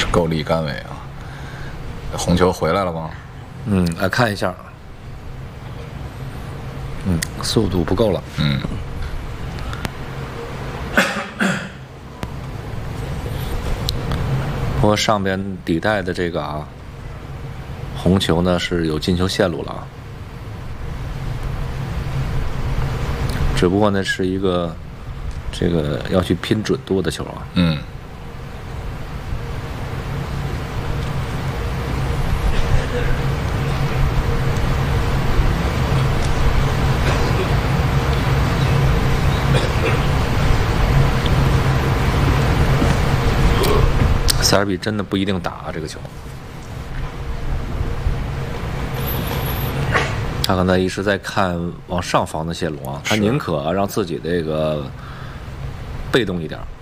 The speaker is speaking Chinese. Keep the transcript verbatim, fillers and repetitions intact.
够力杆尾啊！红球回来了吗？ 嗯，来看一下。嗯，速度不够了。 嗯。 不过上边底带的这个啊，红球呢是有进球线路了啊。只不过呢是一个这个要去拼准度的球啊。 嗯。 塞尔比真的不一定打啊这个球，他刚才一直在看往上防的线路啊，他宁可让自己这个被动一点。